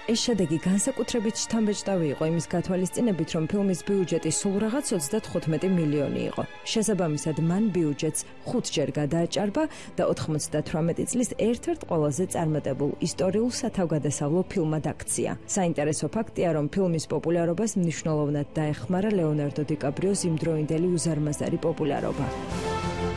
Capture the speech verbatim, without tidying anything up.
ეს შედეგი განსაკუთრებით შთამბეჭდავი იყო იმის გათვალისწინებით, რომ ფილმის ბიუჯეტი სულ რაღაც ოცდათხუთმეტი მილიონი იყო. შესაბამისად, მან ბიუჯეტს ხუთჯერ გადააჭარბა და ოთხმოცდათვრამეტი წლის ერთ-ერთ ყველაზე წარმატებულ ისტორიულ სათავგადასავლო ფილმად აქცია. საინტერესო ფაქტია, რომ ფილმის პოპულარობას მნიშვნელოვნად დაეხმარა ლეონარდო დი კაპრიოს იმდროინდელი უზარმაზარი პოპულარობა.